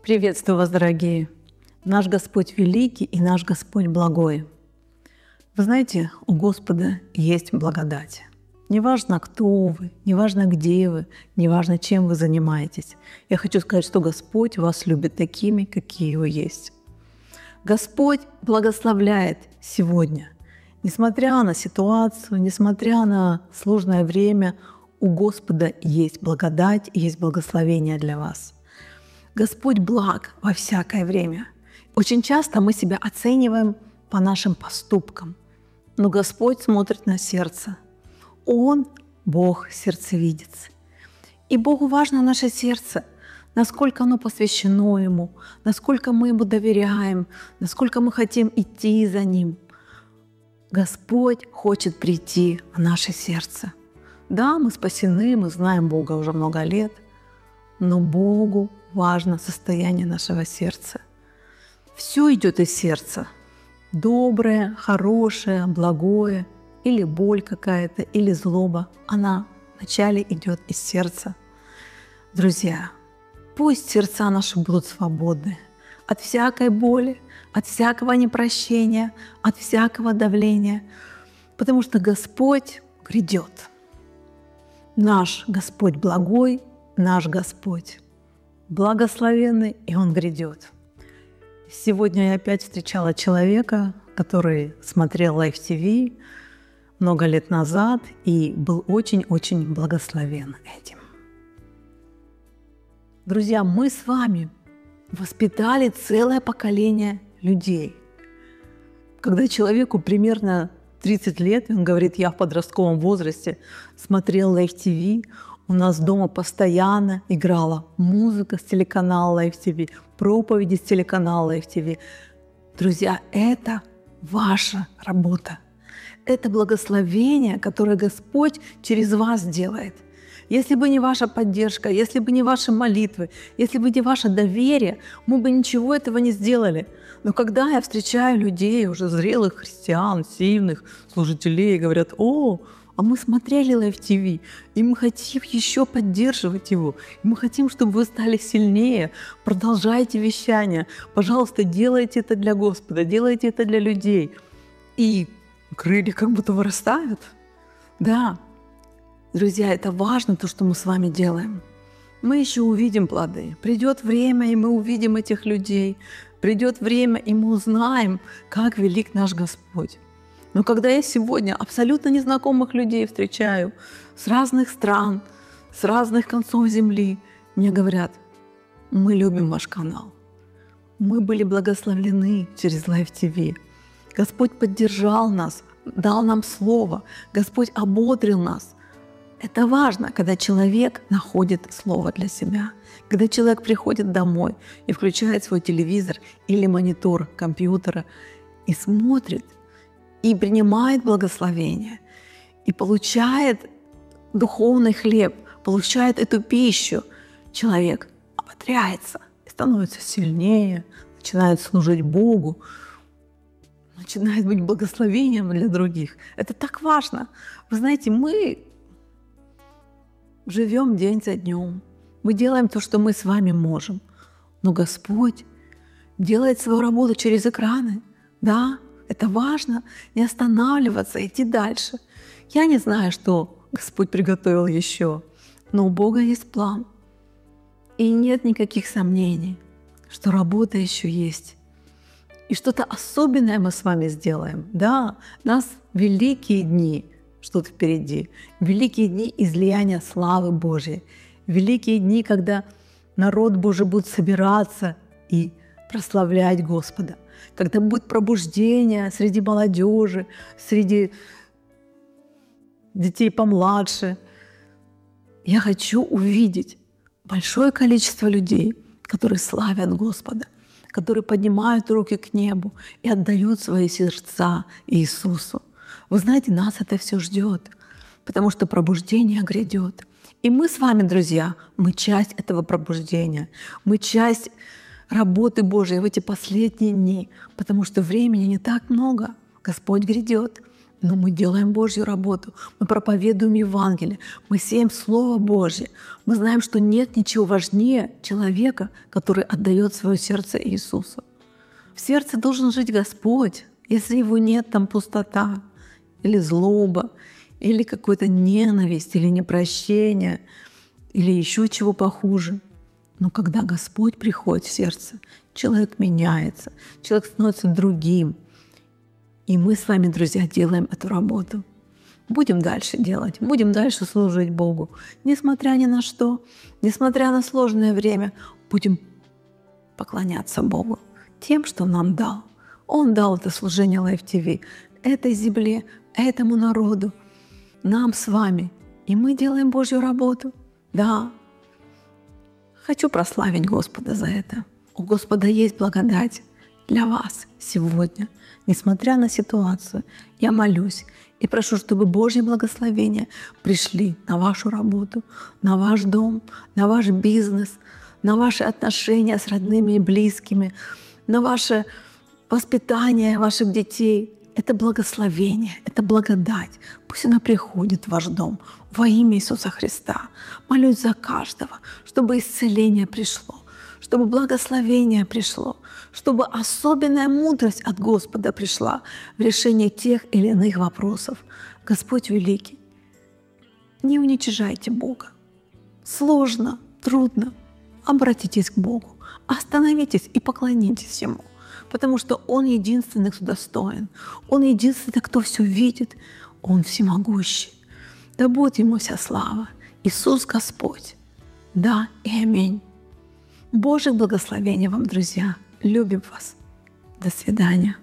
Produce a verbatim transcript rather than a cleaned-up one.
Приветствую вас, дорогие! Наш Господь великий и наш Господь благой. Вы знаете, у Господа есть благодать. Неважно, кто вы, неважно, где вы, неважно, чем вы занимаетесь. Я хочу сказать, что Господь вас любит такими, какие вы есть. Господь благословляет сегодня. Несмотря на ситуацию, несмотря на сложное время, у Господа есть благодать и есть благословение для вас. Господь благ во всякое время. Очень часто мы себя оцениваем по нашим поступкам, но Господь смотрит на сердце. Он – Бог сердцевидец. И Богу важно наше сердце, насколько оно посвящено Ему, насколько мы Ему доверяем, насколько мы хотим идти за Ним. Господь хочет прийти в наше сердце. Да, мы спасены, мы знаем Бога уже много лет, но Богу важно состояние нашего сердца. Все идет из сердца. Доброе, хорошее, благое, или боль какая-то, или злоба. Она вначале идет из сердца. Друзья, пусть сердца наши будут свободны от всякой боли, от всякого непрощения, от всякого давления, потому что Господь грядет. Наш Господь благой, наш Господь благословенный, и Он грядет. Сегодня я опять встречала человека, который смотрел Life ти ви много лет назад и был очень-очень благословен этим. Друзья, мы с вами воспитали целое поколение людей. Когда человеку примерно тридцать лет, и он говорит, я в подростковом возрасте смотрел Life ти ви, у нас дома постоянно играла музыка с телеканала Life ти ви, проповеди с телеканала Life ти ви. Друзья, это ваша работа. Это благословение, которое Господь через вас делает. Если бы не ваша поддержка, если бы не ваши молитвы, если бы не ваше доверие, мы бы ничего этого не сделали. Но когда я встречаю людей, уже зрелых христиан, сильных служителей, говорят, о, а мы смотрели Life ти ви, и мы хотим еще поддерживать его, и мы хотим, чтобы вы стали сильнее, продолжайте вещание, пожалуйста, делайте это для Господа, делайте это для людей. И крылья как будто вырастают. Да. Друзья, это важно, то, что мы с вами делаем. Мы еще увидим плоды. Придет время, и мы увидим этих людей. Придет время, и мы узнаем, как велик наш Господь. Но когда я сегодня абсолютно незнакомых людей встречаю с разных стран, с разных концов земли, мне говорят, мы любим ваш канал. Мы были благословлены через Life ти ви. Господь поддержал нас, дал нам слово. Господь ободрил нас. Это важно, когда человек находит слово для себя, когда человек приходит домой и включает свой телевизор или монитор компьютера и смотрит, и принимает благословение, и получает духовный хлеб, получает эту пищу. Человек ободряется и становится сильнее, начинает служить Богу, начинает быть благословением для других. Это так важно. Вы знаете, мы живем день за днем. Мы делаем то, что мы с вами можем. Но Господь делает свою работу через экраны. Да, это важно, не останавливаться, идти дальше. Я не знаю, что Господь приготовил еще, но у Бога есть план. И нет никаких сомнений, что работа еще есть. И что-то особенное мы с вами сделаем. Да, у нас великие дни, что-то впереди. Великие дни излияния славы Божьей. Великие дни, когда народ Божий будет собираться и прославлять Господа. Когда будет пробуждение среди молодежи, среди детей помладше. Я хочу увидеть большое количество людей, которые славят Господа, которые поднимают руки к небу и отдают свои сердца Иисусу. Вы знаете, нас это все ждет, потому что пробуждение грядет. И мы с вами, друзья, мы часть этого пробуждения, мы часть работы Божией в эти последние дни, потому что времени не так много. Господь грядет. Но мы делаем Божью работу, мы проповедуем Евангелие, мы сеем Слово Божье. Мы знаем, что нет ничего важнее человека, который отдает свое сердце Иисусу. В сердце должен жить Господь. Если его нет, там пустота, или злоба, или какая-то ненависть, или непрощение, или еще чего похуже. Но когда Господь приходит в сердце, человек меняется, человек становится другим. И мы с вами, друзья, делаем эту работу. Будем дальше делать, будем дальше служить Богу. Несмотря ни на что, несмотря на сложное время, будем поклоняться Богу тем, что нам дал. Он дал это служение Life ти ви, этой земле, этому народу, нам с вами. И мы делаем Божью работу. Да. Хочу прославить Господа за это. У Господа есть благодать для вас сегодня. Несмотря на ситуацию, я молюсь и прошу, чтобы Божьи благословения пришли на вашу работу, на ваш дом, на ваш бизнес, на ваши отношения с родными и близкими, на ваше воспитание ваших детей. Это благословение, это благодать. Пусть она приходит в ваш дом во имя Иисуса Христа. Молюсь за каждого, чтобы исцеление пришло, чтобы благословение пришло, чтобы особенная мудрость от Господа пришла в решении тех или иных вопросов. Господь великий, не уничижайте Бога. Сложно, трудно. Обратитесь к Богу, остановитесь и поклонитесь Ему, потому что Он единственный, кто достоин. Он единственный, кто все видит. Он всемогущий. Да будет Ему вся слава. Иисус Господь. Да и аминь. Божьих благословений вам, друзья. Любим вас. До свидания.